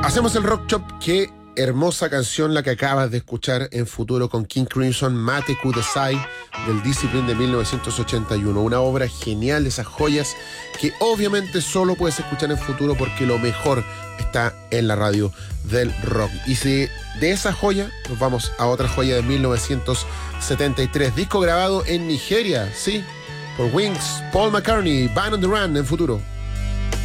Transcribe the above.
Hacemos el Rock Chop. Qué hermosa canción la que acabas de escuchar en Futuro con King Crimson, Mate Kudasai, del Discipline de 1981. Una obra genial, esas joyas que obviamente solo puedes escuchar en Futuro porque lo mejor está en la radio del rock. Y si de esa joya nos vamos a otra joya de 1973, disco grabado en Nigeria, sí, por Wings, Paul McCartney, Band on the Run en Futuro.